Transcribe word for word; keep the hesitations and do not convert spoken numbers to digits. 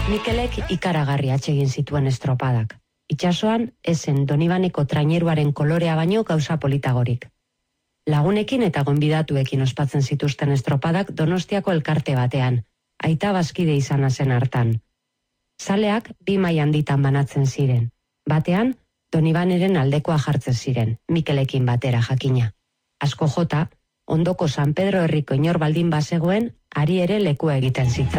Mikelek ikaragarri atsegin zituen estropadak. Itsasoan, esen Donibaneko traineruaren kolorea baino gauza politagorik. Lagunekin eta gonbidatuekin ospatzen zituzten estropadak Donostiako elkarte batean, aita bazkide izana zen hartan. Zaleak bi maila handitan banatzen ziren. Batean, Donibaneren aldekoa jartzen ziren, Mikelekin batera jakina. Asko jota, ondoko San Pedro herriko inor baldin bazegoen, ari ere lekua egiten zitzaion.